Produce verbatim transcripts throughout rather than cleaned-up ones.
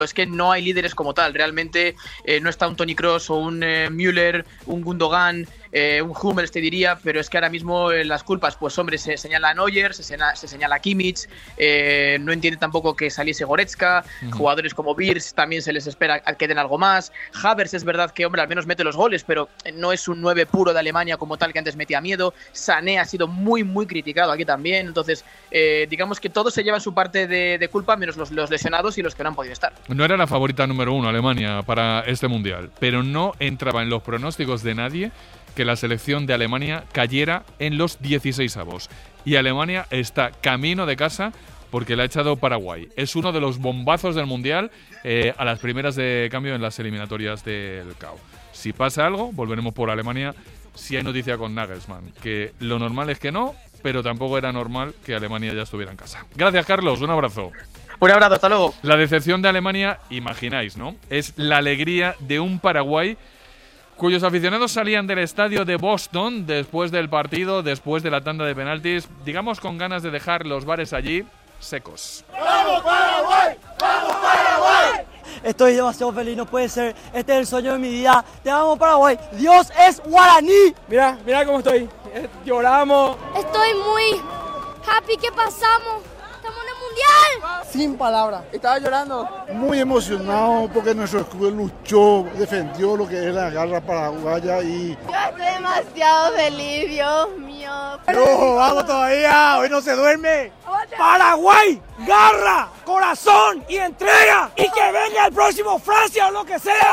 es que no hay líderes como tal. Realmente eh, no está un Toni Kroos o un eh, Müller, un Gundogan, eh, un Hummels te diría, pero es que ahora mismo eh, las culpas, pues hombre, se señala a Neuer, se, señala, se señala a Kimmich, eh, no entiende tampoco que saliese Goretzka, uh-huh. Jugadores como Wirtz también se les espera a que den algo más. Havertz es verdad que, hombre, al menos mete los goles, pero no es un nueve puro de Alemania como tal que antes metía miedo. Sané ha sido muy, muy criticado aquí también, entonces eh, digamos que todos se llevan su parte de, de culpa, menos los, los lesionados y los que no han podido estar. No era la favorita número uno Alemania para este Mundial, pero no entraba en los pronósticos de nadie que la selección de Alemania cayera en los dieciseisavos. Y Alemania está camino de casa porque le ha echado Paraguay. Es uno de los bombazos del Mundial eh, a las primeras de cambio en las eliminatorias del C A O. Si pasa algo, volveremos por Alemania si hay noticia con Nagelsmann, que lo normal es que no, pero tampoco era normal que Alemania ya estuviera en casa. Gracias, Carlos. Un abrazo. Un abrazo, hasta luego. La decepción de Alemania, imagináis, ¿no? Es la alegría de un Paraguay cuyos aficionados salían del estadio de Boston después del partido, después de la tanda de penaltis, digamos con ganas de dejar los bares allí secos. ¡Vamos Paraguay! ¡Vamos Paraguay! Estoy demasiado feliz, no puede ser. Este es el sueño de mi vida. Te amo Paraguay. Dios es guaraní. Mira, mira cómo estoy. Eh, lloramos. Estoy muy happy que pasamos. ¡Estamos en el Mundial! Sin palabras. Estaba llorando. Muy emocionado porque nuestro escudo luchó, defendió lo que es la garra paraguaya y... Yo estoy demasiado feliz, Dios mío. ¡No, vamos todavía! ¡Hoy no se duerme! ¡Paraguay! ¡Garra! ¡Corazón! ¡Y entrega! ¡Y que venga el próximo Francia o lo que sea!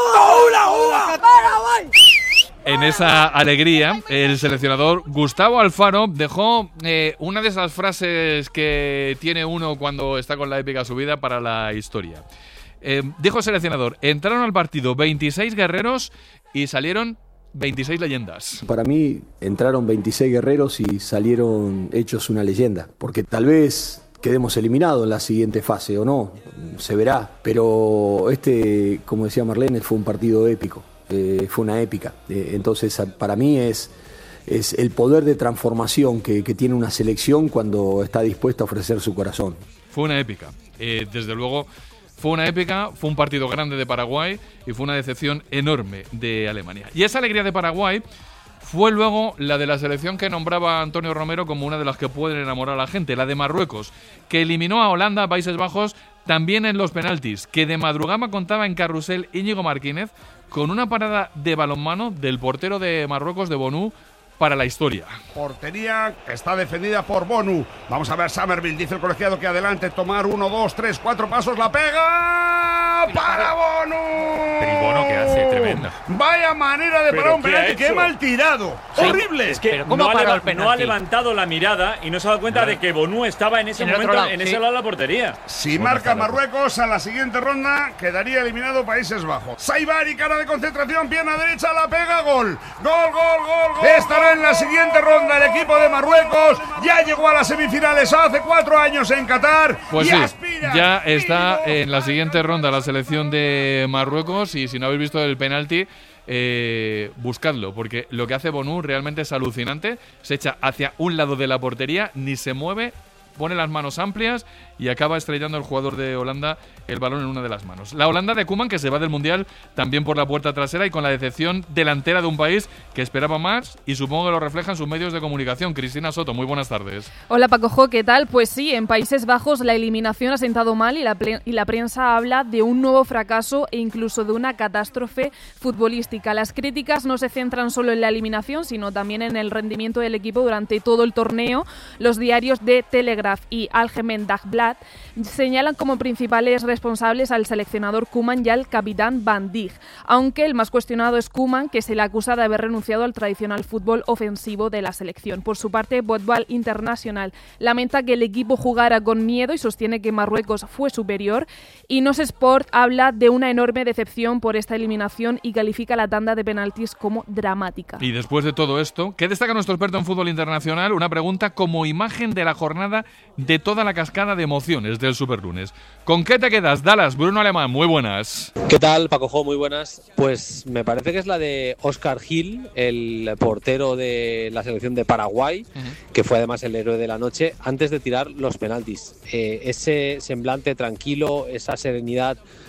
¡Una uva! ¡Una uva! ¡Paraguay! En esa alegría, el seleccionador Gustavo Alfaro dejó eh, una de esas frases que tiene uno cuando está con la épica subida para la historia. Eh, dijo el seleccionador, entraron al partido veintiséis guerreros y salieron veintiséis leyendas. Para mí entraron veintiséis guerreros y salieron hechos una leyenda, porque tal vez quedemos eliminados en la siguiente fase o no, se verá, pero este, como decía Marlene, fue un partido épico. Eh, fue una épica, eh, entonces para mí es, es el poder de transformación que, que tiene una selección cuando está dispuesta a ofrecer su corazón. Fue una épica, eh, desde luego fue una épica, fue un partido grande de Paraguay y fue una decepción enorme de Alemania. Y esa alegría de Paraguay fue luego la de la selección que nombraba Antonio Romero como una de las que pueden enamorar a la gente, la de Marruecos, que eliminó a Holanda, Países Bajos, también en los penaltis, que de madrugada contaba en carrusel Íñigo Martínez con una parada de balonmano del portero de Marruecos, de Bonu, para la historia. Portería que está defendida por Bonu. Vamos a ver Summerville, dice el colegiado que adelante, tomar uno, dos, tres, cuatro pasos, la pega para Bonu. Pero ¿y Bono qué hace? Tremenda. Vaya manera de parar un penalti, qué mal tirado. Sí, horrible. Es que no ha, leva- no ha levantado la mirada y no se ha dado cuenta no. de que Bonu estaba en ese en momento lado, en sí. ese lado de la portería. Si bueno, marca Marruecos a la siguiente ronda, quedaría eliminado Países Bajos. Saibari, cara de concentración, pierna derecha, la pega, gol. Gol, gol, gol, gol. Estará en la siguiente ronda el equipo de Marruecos. Ya llegó a las semifinales hace cuatro años en Qatar. Pues y sí, aspira. ya está en la siguiente ronda la selección de Marruecos y si no habéis visto el penalti, eh, buscadlo, porque lo que hace Bonu realmente es alucinante. Se echa hacia un lado de la portería, ni se mueve, pone las manos amplias y acaba estrellando el jugador de Holanda el balón en una de las manos. La Holanda de Koeman, que se va del Mundial también por la puerta trasera y con la decepción delantera de un país que esperaba más y supongo que lo reflejan sus medios de comunicación. Cristina Soto, muy buenas tardes. Hola Paco, ¿qué tal? Pues sí, en Países Bajos la eliminación ha sentado mal y la, ple- y la prensa habla de un nuevo fracaso e incluso de una catástrofe futbolística. Las críticas no se centran solo en la eliminación, sino también en el rendimiento del equipo durante todo el torneo. Los diarios de Telegraph y Algemeen Dagblad señalan como principales responsables al seleccionador Koeman y al capitán Van Dijk, aunque el más cuestionado es Koeman, que se le acusa de haber renunciado al tradicional fútbol ofensivo de la selección. Por su parte, Football International lamenta que el equipo jugara con miedo y sostiene que Marruecos fue superior, y Nos Sport habla de una enorme decepción por esta eliminación y califica la tanda de penaltis como dramática. Y después de todo esto, ¿qué destaca nuestro experto en fútbol internacional? Una pregunta como imagen de la jornada de toda la cascada de emociones del Superlunes. ¿Con qué te quedas, Dallas? Bruno Alemán, muy buenas. ¿Qué tal, Paco Jo? Muy buenas. Pues me parece que es la de Oscar Gil, el portero de la selección de Paraguay, uh-huh. que fue además el héroe de la noche, antes de tirar los penaltis. Eh, ese semblante tranquilo, esa serenidad